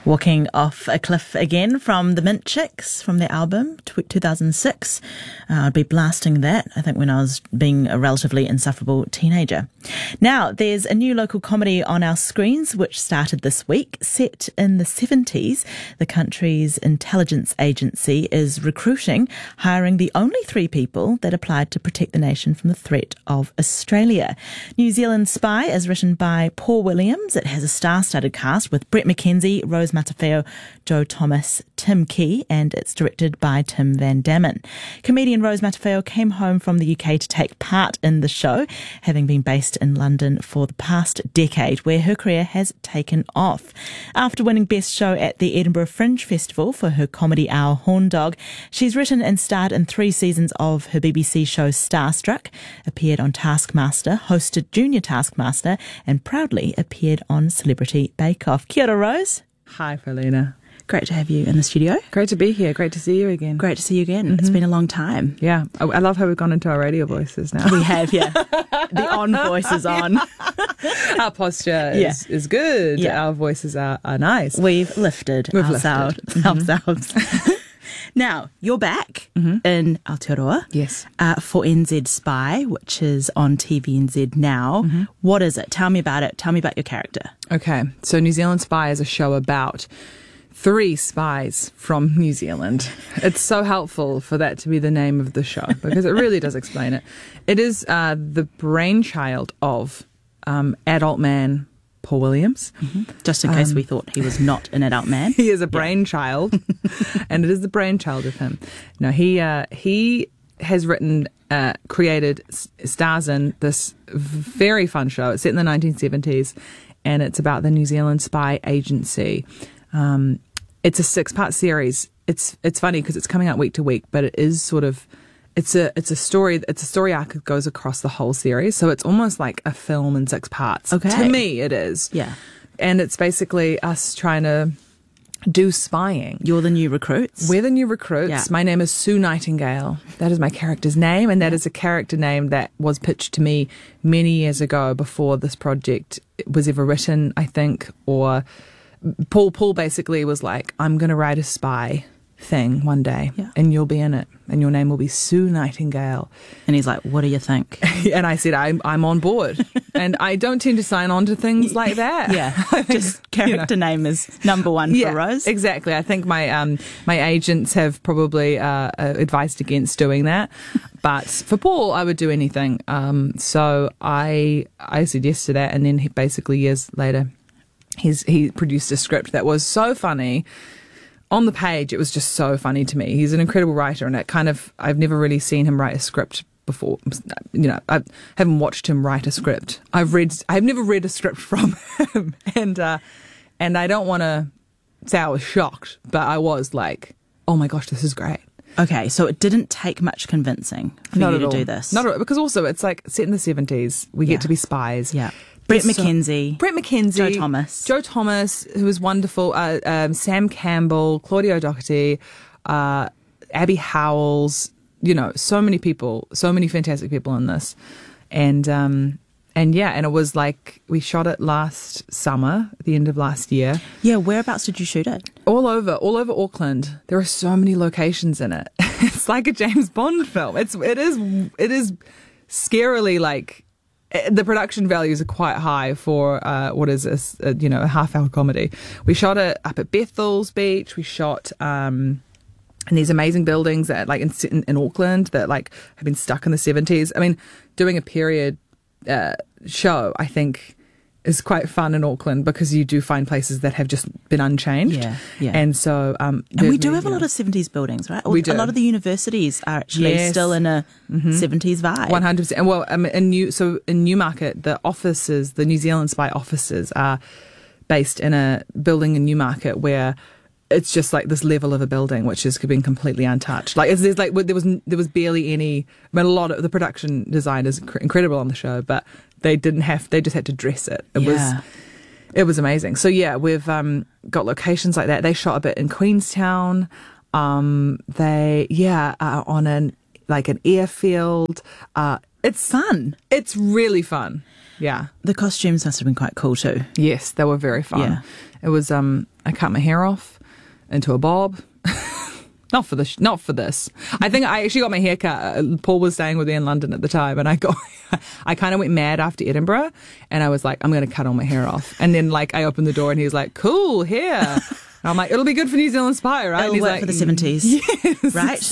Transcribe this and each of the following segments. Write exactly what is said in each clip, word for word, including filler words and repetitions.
Walking off a cliff again from the Mint Chicks from their album two thousand six. Uh, I'd be blasting that, I think, when I was being a relatively insufferable teenager. Now, there's a new local comedy on our screens which started this week. Set in the seventies, the country's intelligence agency is recruiting, hiring the only three people that applied to protect the nation from the threat of Australia. New Zealand Spy is written by Paul Williams. It has a star-studded cast with Brett McKenzie, Rose Matafeo, Joe Thomas, Tim Key, and it's directed by Tim Van Dammen. Comedian Rose Matafeo came home from the U K to take part in the show, having been based in London for the past decade, where her career has taken off. After winning Best Show at the Edinburgh Fringe Festival for her comedy Our Horn Dog, she's written and starred in three seasons of her B B C show Starstruck, appeared on Taskmaster, hosted Junior Taskmaster, and proudly appeared on Celebrity Bake Off. Kia ora, Rose. Hi, Felina. Great to have you in the studio. Great to be here. Great to see you again. Great to see you again. Mm-hmm. It's been a long time. Yeah. I, I love how we've gone into our radio voices now. We have, yeah. The on voice is on. Our posture is, yeah. is good. Yeah. Our voices are, are nice. We've lifted We've ourselves. Lifted. Mm-hmm. ourselves. Now, you're back mm-hmm. in Aotearoa. Yes. Uh, for N Z Spy, which is on T V N Z now. Mm-hmm. What is it? Tell me about it. Tell me about your character. Okay. So New Zealand Spy is a show about three spies from New Zealand. It's so helpful for that to be the name of the show because it really does explain it. It is uh, the brainchild of um, adult man Paul Williams. Mm-hmm. Just in case um, we thought he was not an adult man. He is a brainchild, yeah. And it is the brainchild of him. No, he uh, he has written, uh, created, stars in this very fun show. It's set in the nineteen seventies, and it's about the New Zealand Spy Agency. Um, it's a six-part series. It's it's funny because it's coming out week to week, but it is sort of It's a it's a story it's a story arc that goes across the whole series, so it's almost like a film in six parts. Okay. To me, it is. Yeah. And it's basically us trying to do spying. You're the new recruits. We're the new recruits. Yeah. My name is Sue Nightingale. That is my character's name, and that yeah. is a character name that was pitched to me many years ago before this project was ever written, I think. Or Paul Paul basically was like, I'm going to write a spy thing one day, yeah. and you'll be in it, and your name will be Sue Nightingale. And he's like, what do you think? And I said, I'm, I'm on board. And I don't tend to sign on to things like that. Yeah, just character you know. name is number one yeah, for Rose. Exactly. I think my um my agents have probably uh, advised against doing that. But for Paul, I would do anything. Um, so I I said yes to that, and then he, basically years later, he's he produced a script that was so funny. On the page, it was just so funny to me. He's an incredible writer, and it kind of, I've never really seen him write a script before. You know, I haven't watched him write a script. I've read, I've never read a script from him, and uh, and I don't want to say I was shocked, but I was like, oh my gosh, this is great. Okay, so it didn't take much convincing for Not you at to all. do this. Not at all, because also it's like set in the seventies. We Yeah. get to be spies. Yeah. Brett There's so- McKenzie. Brett McKenzie. Joe Thomas. Joe Thomas, who was wonderful. Uh, um, Sam Campbell, Claudia Doherty, uh, Abby Howells. You know, so many people, so many fantastic people in this. And, um, and yeah, and it was like, we shot it last summer, at the end of last year. Yeah, whereabouts did you shoot it? All over, all over Auckland. There are so many locations in it. It's like a James Bond film. It's, it is, it is scarily like, the production values are quite high for uh, what is this, uh, you know, a half-hour comedy. We shot it up at Bethel's Beach. We shot um, in these amazing buildings that, like in, in, in Auckland, that like have been stuck in the seventies. I mean, doing a period uh, show, I think, is quite fun in Auckland because you do find places that have just been unchanged. Yeah, yeah. And so, um, and we do have a lot of seventies buildings, right? We do. A lot of the universities are actually Yes. still in a mm-hmm. seventies vibe. One hundred percent. Well, um, in New so in Newmarket, the offices, the New Zealand Spy offices, are based in a building in Newmarket where it's just like this level of a building which has been completely untouched. Like it's, there's like there was there was barely any. I mean, a lot of the production design is inc- incredible on the show, but they didn't have. They just had to dress it. It Yeah. was. It was amazing. So yeah, we've um, got locations like that. They shot a bit in Queenstown. Um, they yeah uh, on an like an airfield. Uh, it's Fun. It's really fun. Yeah. The costumes must have been quite cool too. Yes, they were very fun. Yeah. It was, um, I cut my hair off into a bob. Not for this. Not for this. I think I actually got my hair cut. Uh, Paul was staying with me in London at the time, and I got, I kind of went mad after Edinburgh, and I was like, I'm going to cut all my hair off. And then like I opened the door, and he was like, "Cool hair." And I'm like, "It'll be good for New Zealand Spy, right?" It'll And he's work like, for the seventies, yes. right?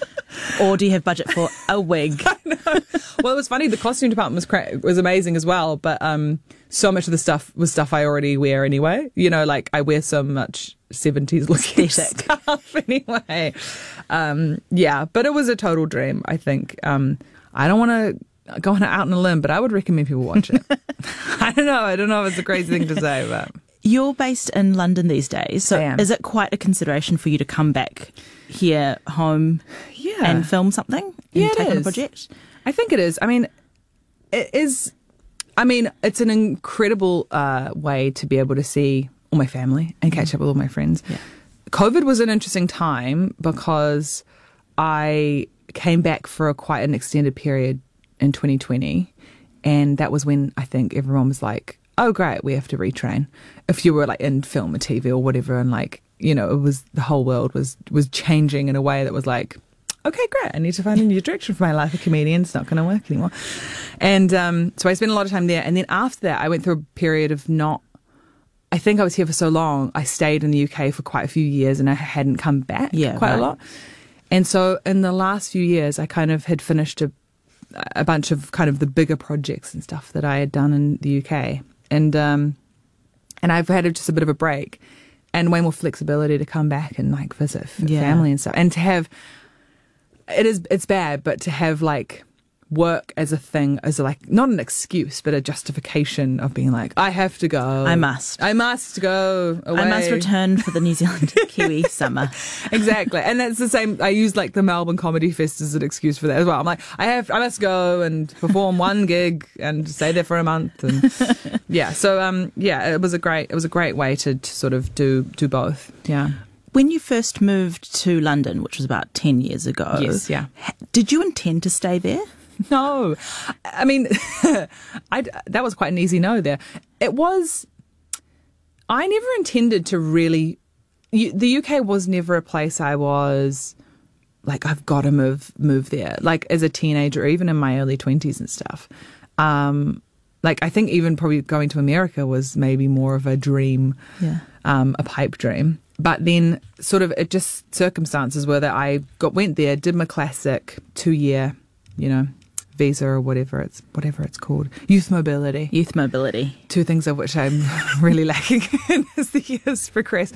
Or do you have budget for a wig? I know. Well, it was funny. The costume department was cra- was amazing as well, but um, so much of the stuff was stuff I already wear anyway. You know, like I wear so much seventies looking Aesthetic. stuff anyway. Um, yeah, but it was a total dream. I think. Um, I don't want to go on out on a limb, but I would recommend people watch it. I don't know. I don't know if it's a crazy thing to say, but You're based in London these days, so I am. is it quite a consideration for you to come back here home yeah, and film something and Yeah, it take on a is. project? I think it is. I mean, it is. I mean, it's an incredible uh, way to be able to see all my family and catch up with all my friends. Yeah. COVID was an interesting time because I came back for a, quite an extended period in twenty twenty, and that was when I think everyone was like, "Oh, great, we have to retrain." If you were like in film or T V or whatever, and like you know, it was the whole world was was changing in a way that was like, okay, great, I need to find a new direction for my life. A comedian, it's not going to work anymore. And um, so I spent a lot of time there. And then after that, I went through a period of not, I think I was here for so long, I stayed in the U K for quite a few years and I hadn't come back Yeah, quite right. a lot. And so in the last few years, I kind of had finished a, a bunch of kind of the bigger projects and stuff that I had done in the U K. And, um, and I've had just a bit of a break and way more flexibility to come back and like visit f- Yeah. family and stuff. And to have, it is it's bad, but to have like work as a thing, as a, like not an excuse, but a justification of being like, I have to go. I must. I must go away. I must return for the New Zealand Kiwi summer. Exactly. And that's the same. I use like the Melbourne Comedy Fest as an excuse for that as well. I'm like, I have, I must go and perform one gig and stay there for a month. And yeah. So, um, yeah, it was a great, it was a great way to, to sort of do, do both. Yeah. When you first moved to London, which was about ten years ago, Yes. Yeah. did you intend to stay there? No, I mean, I, that was quite an easy no there. It was, I never intended to really, you, the U K was never a place I was like, I've got to move, move there. Like as a teenager, or even in my early twenties and stuff. Um, like I think even probably going to America was maybe more of a dream, Yeah. um, a pipe dream. But then sort of it just circumstances were that I got, went there, did my classic two year, you know, visa or whatever it's whatever it's called, youth mobility. Youth mobility. Two things of which I'm really lacking in as the years progress.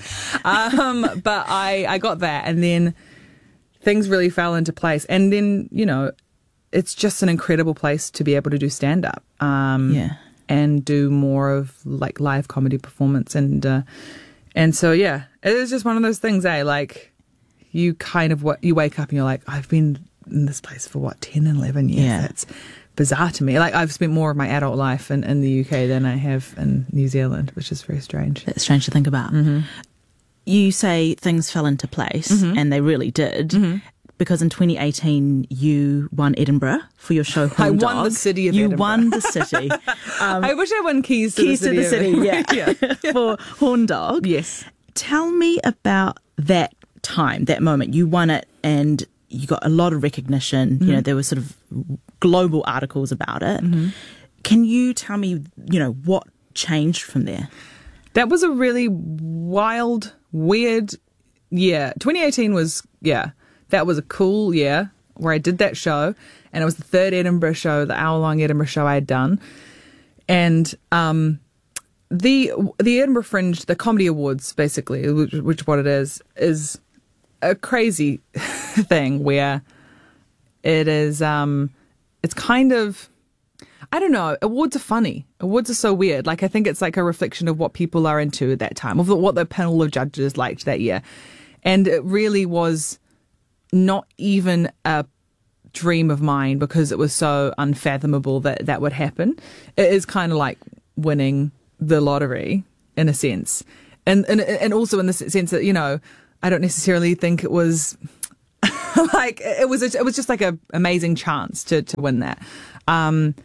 Um, but I I got that, and then things really fell into place. And then you know, it's just an incredible place to be able to do stand up. Um, Yeah. and do more of like live comedy performance and uh, and so yeah, it is just one of those things. Eh, like you kind of what you wake up and you're like, I've been in this place for what ten and eleven years. Yeah. That's bizarre to me. Like I've spent more of my adult life in, in the U K than I have in New Zealand, which is very strange. It's strange to think about. Mm-hmm. You say things fell into place, Mm-hmm. and they really did. Mm-hmm. Because in twenty eighteen, you won Edinburgh for your show I Horn won Dog. the city of you Edinburgh. won the city. Um, I wish I won keys to keys the to city. the of- city, yeah, yeah. for Horn Dog. Yes. Tell me about that time, that moment. You won it, and you got a lot of recognition. You know, there were sort of global articles about it. Can you tell me, you know, what changed from there? That was a really wild, weird year. twenty eighteen was, yeah, that was a cool year where I did that show, and it was the third Edinburgh show, the hour-long Edinburgh show I had done. And um, the the Edinburgh Fringe, the Comedy Awards, basically, which, which what it is, is a crazy thing where it is, um, it's kind of, I don't know, awards are funny. Awards are so weird. Like, I think it's like a reflection of what people are into at that time, of what the panel of judges liked that year. And it really was not even a dream of mine because it was so unfathomable that that would happen. It is kind of like winning the lottery in a sense. And, and, and also in the sense that, you know, I don't necessarily think it was like, it was, a, it was just like a amazing chance to, to win that. Um,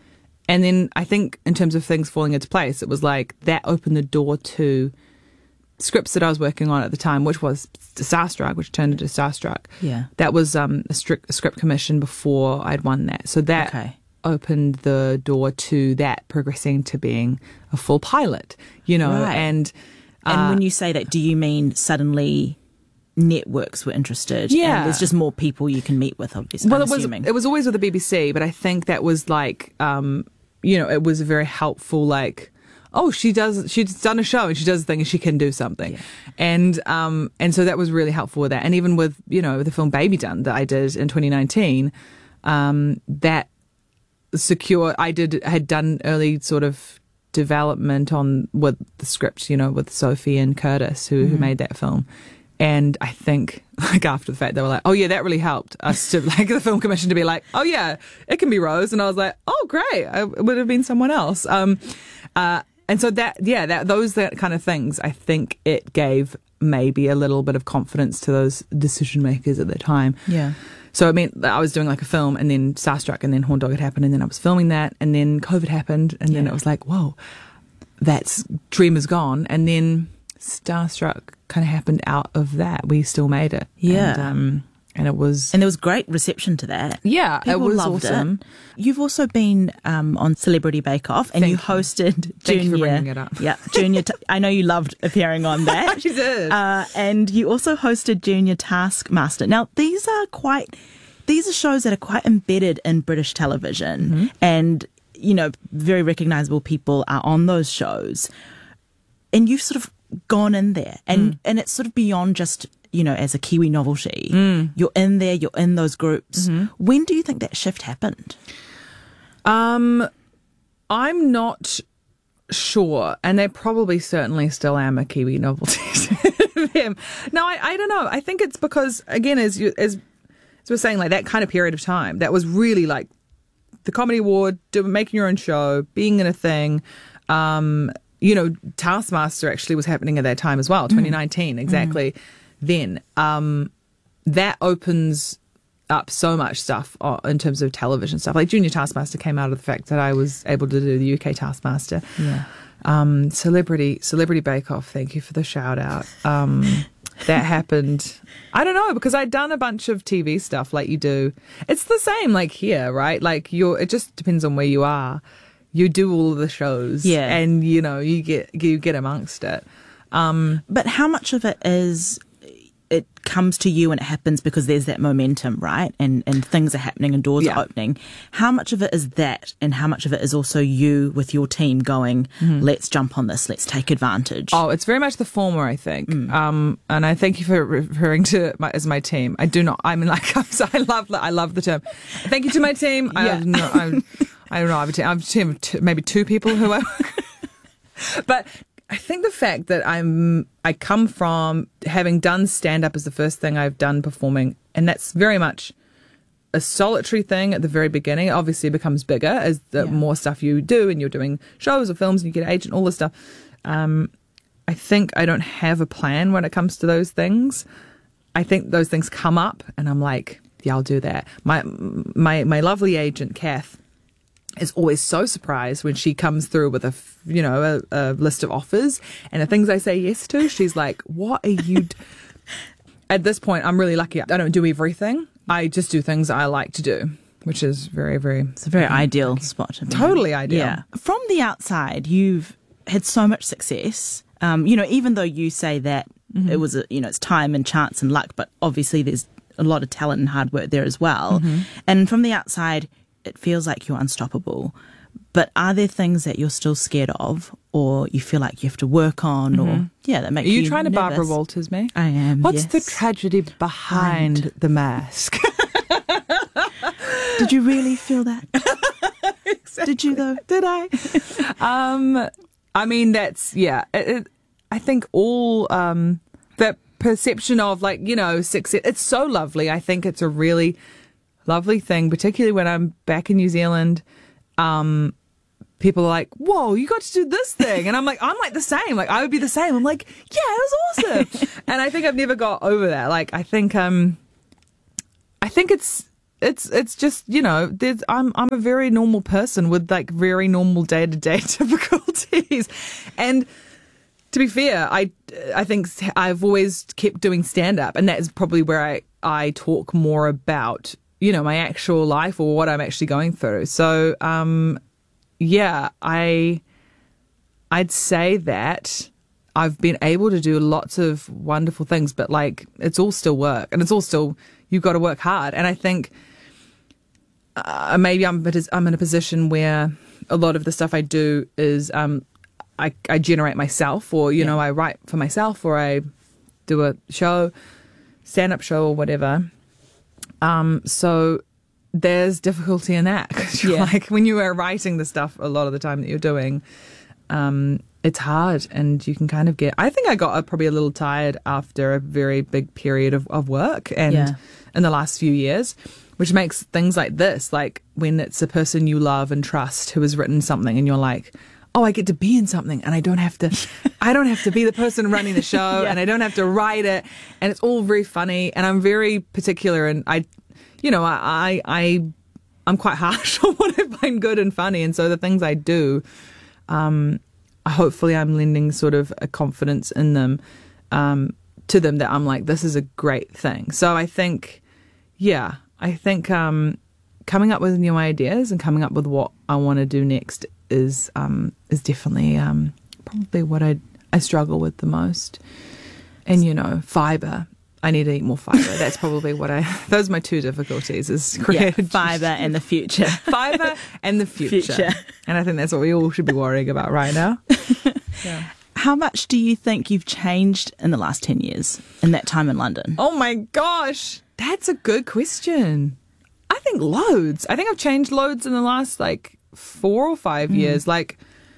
and then I think in terms of things falling into place, it was like that opened the door to scripts that I was working on at the time, which was Starstruck, which turned into Starstruck. Yeah. That was um, a, strict, a script commission before I'd won that. So that Okay. opened the door to that progressing to being a full pilot, you know, Right. and And uh, when you say that, do you mean suddenly networks were interested? Yeah. And there's just more people you can meet with, obviously. well, I'm it was assuming. it was always with the B B C, but I think that was like, um, you know, it was a very helpful, like, oh, she does, she's done a show and she does a thing and she can do something, Yeah. and um, and so that was really helpful with that. And even with, you know, the film Baby Done that I did in twenty nineteen, um, that secure, I did had done early sort of development on with the script, you know, with Sophie and Curtis who, who made that film. And I think, like, after the fact, they were like, oh, yeah, that really helped us to, like, the film commission to be like, oh, yeah, it can be Rose. And I was like, oh, great. I, it would have been someone else. Um, uh, and so that, yeah, that those that kind of things, I think it gave maybe a little bit of confidence to those decision makers at the time. Yeah. So it meant that I was doing like a film, and then Starstruck, and then Horn Dog had happened, and then I was filming that, and then COVID happened, and then Yeah. it was like, whoa, that's dream is gone. And then Starstruck kind of happened out of that. We still made it. Yeah. And, um, and it was, And there was great reception to that. yeah, People it was loved awesome. it. You've also been um, on Celebrity Bake Off, and Thank you you. hosted Thank you Junior. for bringing it up. Yeah, Junior. T- I know you loved appearing on that. She did. Uh, and you also hosted Junior Taskmaster. Now, these are quite, these are shows that are quite embedded in British television, Mm-hmm. and you know, very recognisable people are on those shows, and you've sort of gone in there, and Mm. and it's sort of beyond just, you know, as a Kiwi novelty. Mm. You're in there, you're in those groups. Mm-hmm. When do you think that shift happened? Um, I'm not sure, and they probably certainly still am a Kiwi novelty to them. No, I, I don't know. I think it's because, again, as you as as we're saying, like that kind of period of time, that was really like the Comedy Award, doing, making your own show, being in a thing. Um, you know, Taskmaster actually was happening at that time as well, twenty nineteen, exactly. Then um, that opens up so much stuff uh, in terms of television stuff. Like Junior Taskmaster came out of the fact that I was able to do the U K Taskmaster. Yeah. Um, Celebrity Celebrity Bake Off. Thank you for the shout out. Um, that happened. I don't know, because I'd done a bunch of T V stuff like you do. It's the same like here, right? Like you're. It just depends on where you are. You do all of the shows, Yeah. and you know you get you get amongst it. Um, But how much of it is it comes to you and it happens because there's that momentum, right? And and things are happening and doors Yeah. are opening. How much of it is that, and how much of it is also you with your team going, let's jump on this, let's take advantage? Oh, it's very much the former, I think. Um, and I thank you for referring to my, as my team. I do not. I mean, like, I'm so, I love, I love the term. Thank you to my team. I, Yeah. have no, I, I don't know. I have a team, I have a team of two, maybe two people who I. But I think the fact that I'm, I come from having done stand up as the first thing I've done performing, and that's very much a solitary thing at the very beginning. It obviously becomes bigger as the Yeah. more stuff you do, and you're doing shows or films and you get an agent, all this stuff. Um, I think I don't have a plan when it comes to those things. I think those things come up and I'm like, yeah, I'll do that. My, my, my lovely agent, Kath, is always so surprised when she comes through with a, f- you know, a, a list of offers, and the things I say yes to, she's like, what are you d-? At this point, I'm really lucky. I don't do everything. I just do things I like to do, which is very, very, It's a very ideal spot to be in. totally ideal. Yeah. From the outside, you've had so much success. Um, you know, even though you say that Mm-hmm. it was, a, you know, it's time and chance and luck, but obviously there's a lot of talent and hard work there as well. Mm-hmm. And from the outside, it feels like you're unstoppable. But are there things that you're still scared of, or you feel like you have to work on, or yeah, that make Are you you trying to nervous? Barbara Walters me? I am. What's the yes. tragedy behind the mask? Did you really feel that? Did you though? Did I? um, I mean, that's, yeah. It, it, I think all um, that perception of, like, you know, success, it's so lovely. I think it's a really lovely thing, particularly when I'm back in New Zealand. Um, people are like, whoa, you got to do this thing. And I'm like, I'm like the same. Like, I would be the same. I'm like, yeah, it was awesome. And I think I've never got over that. Like, I think, um, I think it's, it's it's just, you know, there's I'm I'm a very normal person with like very normal day to day difficulties, and to be fair, I I think I've always kept doing stand up, and that is probably where I I talk more about, you know, my actual life or what I'm actually going through. So um, yeah, I I'd say that I've been able to do lots of wonderful things, but like it's all still work, and it's all still, you've got to work hard. And I think uh, maybe I'm I'm in a position where a lot of the stuff I do is um, I, I generate myself, or you yeah. know, I write for myself, or I do a show, stand up show, or whatever. Um, so there's difficulty in that. Yeah. Like when you are writing the stuff a lot of the time that you're doing, um, it's hard, and you can kind of get, I think I got probably a little tired after a very big period of, of work and yeah. in the last few years, which makes things like this, like when it's a person you love and trust who has written something and you're like, oh, I get to be in something, and I don't have to, I don't have to be the person running the show, yeah. and I don't have to write it, and it's all very funny, and I'm very particular, and I, you know, I, I, I I'm quite harsh on what I find good and funny, and so the things I do, um, hopefully I'm lending sort of a confidence in them, um, to them, that I'm like, this is a great thing. So I think, yeah, I think um, coming up with new ideas and coming up with what I want to do next is um, is definitely um, probably what I I struggle with the most. And, you know, fibre. I need to eat more fibre. That's probably what I... Those are my two difficulties, is creative... Yeah, fibre and the future. Fibre and the future. future. And I think that's what we all should be worrying about right now. Yeah. How much do you think you've changed in the last ten years in that time in London? Oh my gosh, that's a good question. I think loads. I think I've changed loads in the last like four or five mm. years. Like,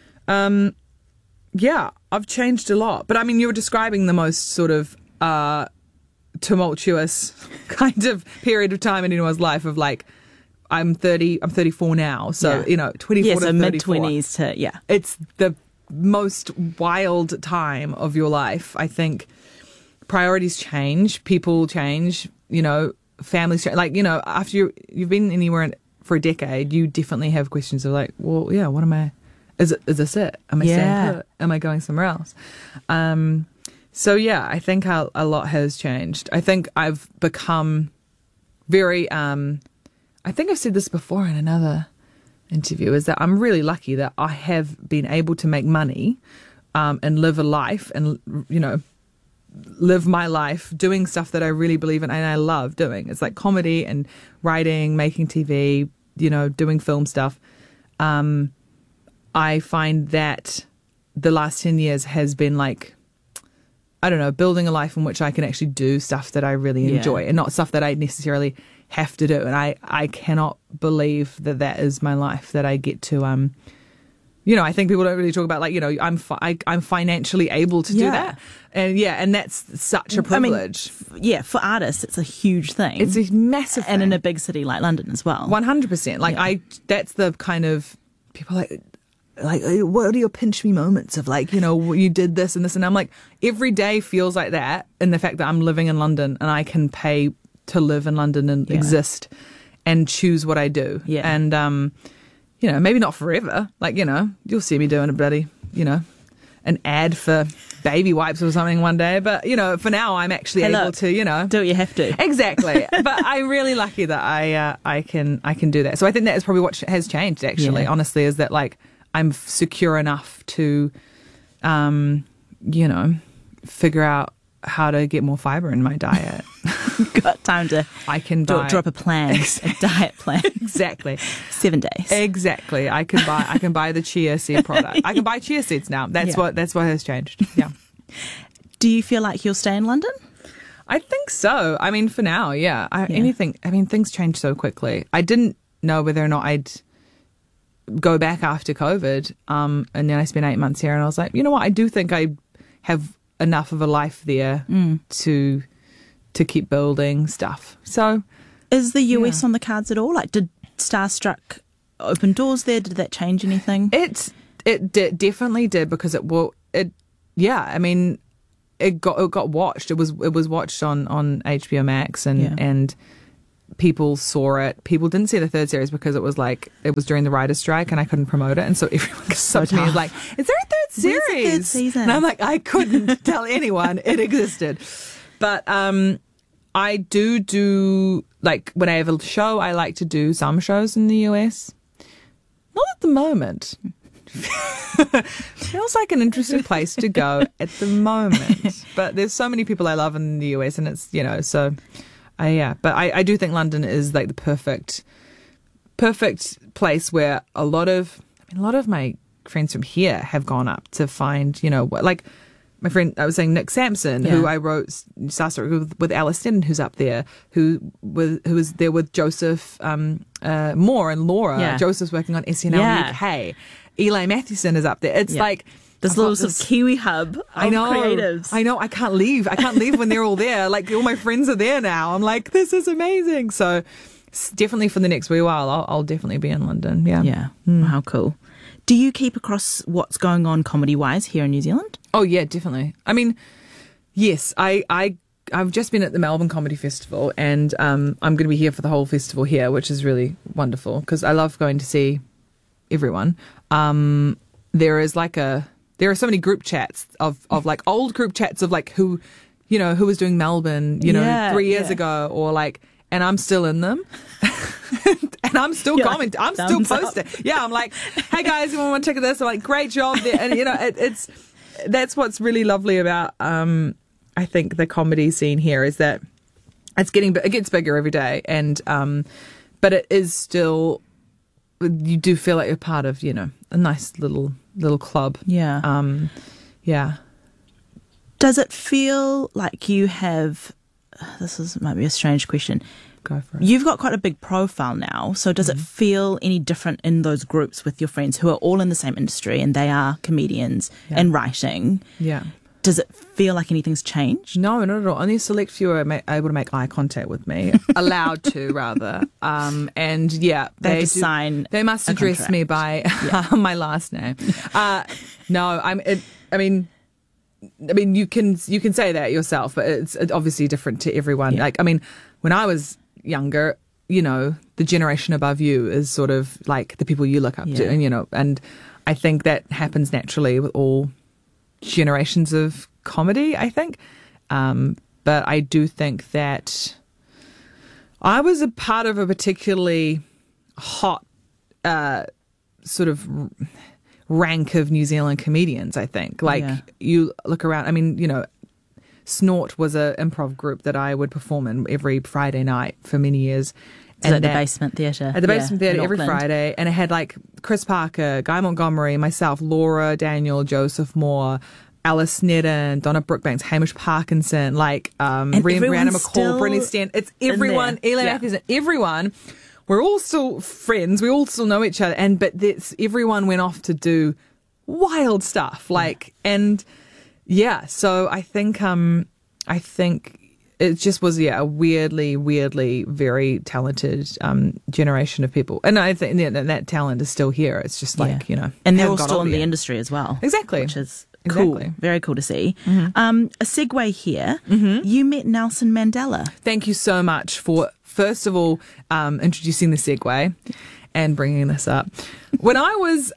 um, yeah, I've changed a lot. But I mean, you were describing the most sort of... Uh, tumultuous kind of period of time in anyone's life of like, I'm thirty, I'm thirty-four now, so yeah. you know, twenty-four yeah, to so thirty-four. mid twenties to yeah, it's the most wild time of your life. I think priorities change, people change, you know, families change. Like, you know, after you you've been anywhere for a decade, you definitely have questions of like, well, yeah, what am I? Is it is this it? Am I yeah. staying put? Am I going somewhere else? Um. So, yeah, I think a, a lot has changed. I think I've become very, um, I think I've said this before in another interview, is that I'm really lucky that I have been able to make money um, and live a life and, you know, live my life doing stuff that I really believe in and I love doing. It's like comedy and writing, making T V, you know, doing film stuff. Um, I find that the last ten years has been like, I don't know, building a life in which I can actually do stuff that I really enjoy yeah. and not stuff that I necessarily have to do. And I, I cannot believe that that is my life, that I get to, um, you know, I think people don't really talk about like, you know, I'm fi- I, I'm financially able to yeah. do that. And yeah, and that's such a privilege. I mean, yeah, for artists, it's a huge thing. It's a massive and thing. in a big city like London as well. one hundred percent. Like yeah. I, that's the kind of, people like, like, what are your pinch me moments of like, you know, you did this and this, and I'm like, every day feels like that, in the fact that I'm living in London and I can pay to live in London and yeah. exist and choose what I do. Yeah. And, um, you know, maybe not forever. Like, you know, you'll see me doing a bloody, you know, an ad for baby wipes or something one day. But, you know, for now I'm actually hey, able look, to, you know. do what you have to. Exactly. But I'm really lucky that I, uh, I can, I can do that. So I think that is probably what has changed actually, yeah. honestly, is that like, I'm secure enough to, um, you know, figure out how to get more fibre in my diet. Got time to I can draw, diet. draw up a plan, a diet plan. Exactly. Seven days. Exactly. I can buy. I can buy the chia seed product. I can buy chia seeds now. That's yeah. what. That's what has changed. Yeah. Do you feel like you'll stay in London? I think so. I mean, for now, yeah. I, yeah. Anything. I mean, things change so quickly. I didn't know whether or not I'd go back after COVID, um, and then I spent eight months here, and I was like, you know what, I do think I have enough of a life there mm. to to keep building stuff. So, is the U S yeah. on the cards at all? Like, did Starstruck open doors there? Did that change anything? It it did, definitely did, because it will it yeah. I mean, it got it got watched. It was it was watched on on H B O Max, and yeah. and people saw it. People didn't see the third series because it was like it was during the writers' strike and I couldn't promote it, and so everyone comes So up to me and was tough. like, "Is there a third series?" Where's the third season? And I'm like, I couldn't tell anyone it existed. But um, I do do like when I have a show, I like to do some shows in the U S. Not at the moment. Feels like an interesting place to go at the moment, but there's so many people I love in the U S, and it's, you know, so I yeah but I, I do think London is like the perfect perfect place where a lot of I mean a lot of my friends from here have gone up to find, you know, like my friend I was saying Nick Sampson, Yeah. who I wrote Star Story with, with Alice Denton, who's up there, who was who was there with Joseph um, uh, Moore and Laura. Yeah. Joseph's working on S N L Yeah. U K. Eli Mathewson is up there. It's Yeah. like This I've little got sort this- of Kiwi hub of I know, creatives. I know. I can't leave. I can't leave when they're all there. Like all my friends are there now. I'm like, this is amazing. So s- definitely for the next wee while, I'll, I'll definitely be in London. Yeah. Yeah. How cool. Do you keep across what's going on comedy-wise here in New Zealand? Oh yeah, definitely. I mean, yes, I, I, I've just been at the Melbourne Comedy Festival, and um, I'm going to be here for the whole festival here, which is really wonderful because I love going to see everyone. Um, there is like a, there are so many group chats of, of like old group chats of like who, you know, who was doing Melbourne, you know, Yeah, three years yeah. ago, or like, and I'm still in them. And I'm still You're commenting. like, I'm still thumbs up. posting. Yeah, I'm like, hey guys, anyone want to check this? I'm like, great job there. And you know, it, it's that's what's really lovely about um, I think the comedy scene here is that it's getting bi- it gets bigger every day, and um, but it is still you do feel like you're part of, you know, a nice little little club. Yeah. Um, yeah. Does it feel like you have, this is might be a strange question, Go for it. you've got quite a big profile now, so does Mm-hmm. it feel any different in those groups with your friends who are all in the same industry and they are comedians Yeah. and writing? Yeah. Does it feel like anything's changed? No, not at all. Only a select few are ma- able to make eye contact with me, allowed to rather. Um, and yeah, They have to do- sign They must a address contract. me by my last name. Uh, no, I'm. It, I mean, I mean, you can you can say that yourself, but it's obviously different to everyone. Yeah. Like, I mean, when I was younger, you know, the generation above you is sort of like the people you look up to, Yeah. and you know, and I think that happens naturally with all generations of comedy, I think. Um, but I do think that I was a part of a particularly hot uh, sort of r- rank of New Zealand comedians, I think. Like, Yeah. you look around, I mean, you know, Snort was a improv group that I would perform in every Friday night for many years. Is it the that- Basement Theatre? at the Yeah, Basement Theatre in every Auckland. Friday, and it had like Chris Parker, Guy Montgomery, myself, Laura, Daniel, Joseph Moore, Alice Sneddon, Donna Brookbanks, Hamish Parkinson, like um, And Rhiannon Brianna everyone's McCall, still Brittany Stan. It's in everyone, there. Eli Yeah. Matthews, everyone. We're all still friends. We all still know each other, and but this, everyone went off to do wild stuff. Like, and yeah, so I think um, I think. It just was, yeah, a weirdly, weirdly, very talented um, generation of people. And I think yeah, that, that talent is still here. It's just like, Yeah. you know. And they're hasn't all gone still over in the yet. industry as well. Exactly. Which is cool. Exactly. Very cool to see. Um, a segue here. Mm-hmm. You met Nelson Mandela. Thank you so much for, first of all, um, introducing the segue and bringing this up. When I was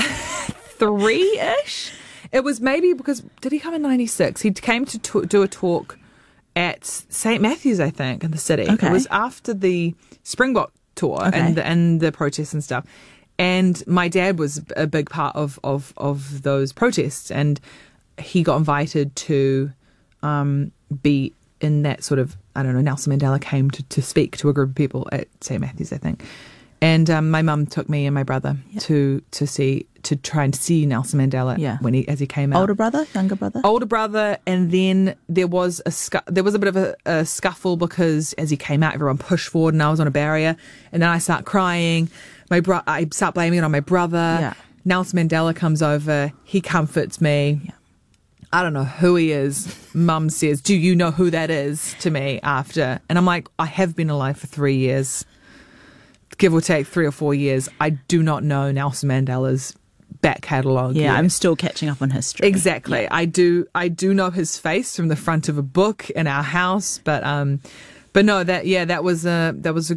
three-ish, it was maybe because, did he come in ninety-six? He came to t- do a talk at Saint Matthews, I think, in the city. Okay. It was after the Springbok tour Okay. and, the, and the protests and stuff. And my dad was a big part of, of, of those protests, and he got invited to um, be in that sort of, I don't know, Nelson Mandela came to, to speak to a group of people at Saint Matthews, I think. And um, my mum took me and my brother to to see to try and see Nelson Mandela Yeah. when he as he came out. Older brother? Younger brother? Older brother, and then there was a scu- there was a bit of a, a scuffle because as he came out, everyone pushed forward, and I was on a barrier, and then I start crying. My bro- I start blaming it on my brother. Yeah. Nelson Mandela comes over, he comforts me. Yeah. I don't know who he is. Mum says, "Do you know who that is?" to me after, and I'm like, I have been alive for three years, give or take three or four years. I do not know Nelson Mandela's back catalogue. Yeah, yet. I'm still catching up on history. Exactly. I do I do know his face from the front of a book in our house, but um But no, that yeah, that was a that was a,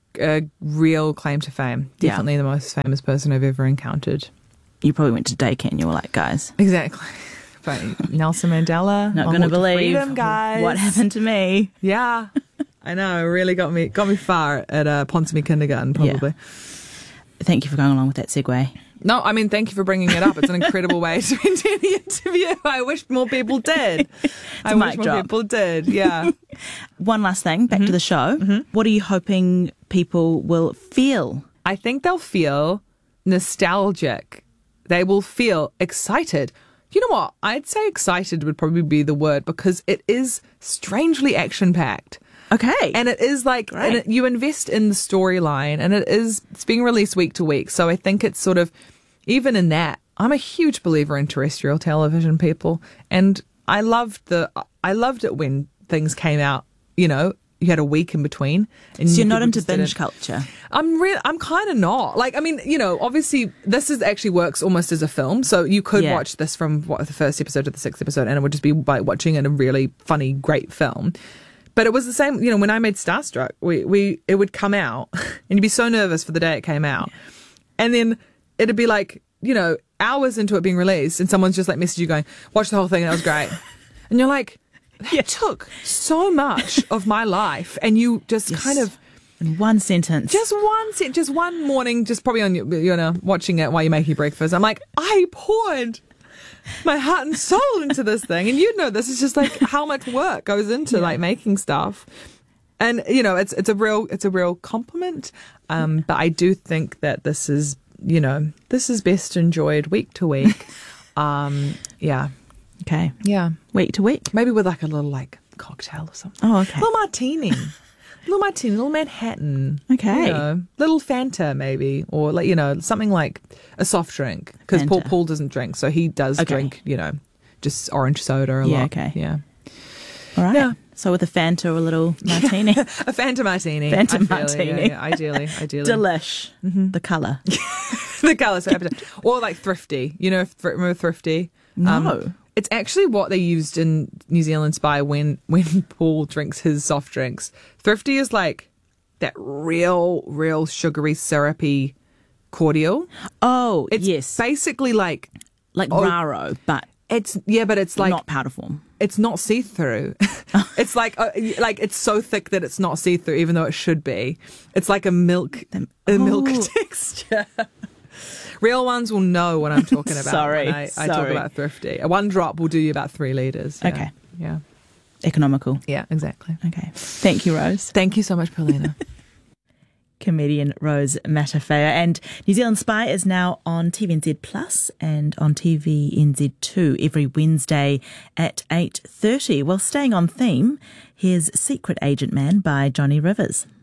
a real claim to fame. Yeah. Definitely the most famous person I've ever encountered. You probably went to daycare and you were like, guys, Exactly. But Nelson Mandela, not on going to Walk to believe Freedom, guys. what happened to me. Yeah, I know. It really got me got me far at uh, Ponsonby Kindergarten, probably. Yeah. Thank you for going along with that segue. No, I mean, thank you for bringing it up. It's an incredible way to end any interview. I wish more people did. I a wish mic more drop. people did. Yeah. One last thing, back to the show. What are you hoping people will feel? I think they'll feel nostalgic. They will feel excited. You know what? I'd say excited would probably be the word because it is strangely action-packed. Okay. And it is like, and it, you invest in the storyline and it is, it's being released week to week. So I think it's sort of, even in that, I'm a huge believer in terrestrial television, people. And I loved the, I loved it when things came out, you know, you had a week in between. And So you you're not could into just did binge it. culture? I'm real. I'm kind of not. Like, I mean, you know, obviously this is actually works almost as a film. So you could Yeah. watch this from what, the first episode to the sixth episode, and it would just be by watching it a really funny, great film. But it was the same, you know, when I made Starstruck, we, we it would come out and you'd be so nervous for the day it came out. And then it'd be like, you know, hours into it being released and someone's just like message you going, watch the whole thing, that was great. And you're like, that Yeah. took so much of my life and you just Yes. kind of, In one sentence. just one se- just one morning, just probably on your, you know, watching it while you're making breakfast. I'm like, I poured my heart and soul into this thing, and you know, this is just like how much work goes into like making stuff, and you know, it's it's a real it's a real compliment. Um, but I do think that this is, you know, this is best enjoyed week to week. um, yeah, Okay. yeah, Week to week. maybe with like a little like cocktail or something. Oh, okay. Little martini. Little martini, little Manhattan. Okay. You know, little Fanta maybe, or like, you know, something like a soft drink, because Paul Fanta. Paul doesn't drink, so he does Okay. drink, you know, just orange soda a Yeah, lot. okay. Yeah. All right. Yeah. So with a Fanta or a little martini. A Fanta martini. Fanta ideally, martini. Yeah, yeah, ideally, ideally. Delish. The colour. The colours. Or like Thrifty. You know, thr- remember Thrifty? No. It's actually what they used in New Zealand Spy when, when Paul drinks his soft drinks. Thrifty is like that real, real sugary, syrupy cordial. Oh, It's yes. basically like, like oh, Raro, but it's, yeah, but it's like, not powder form. it's not see-through. It's like, uh, like it's so thick that it's not see-through, even though it should be. It's like a milk, a milk Oh. texture. Real ones will know what I'm talking about. Sorry, when I, I talk sorry. about Thrifty. A one drop will do you about three litres. Yeah. Okay. Yeah. Economical. Yeah, exactly. Okay. Thank you, Rose. Thank you so much, Paulina. Comedian Rose Matafeo. And New Zealand Spy is now on T V N Z Plus and on T V N Z two every Wednesday at eight thirty. Well, staying on theme, here's Secret Agent Man by Johnny Rivers.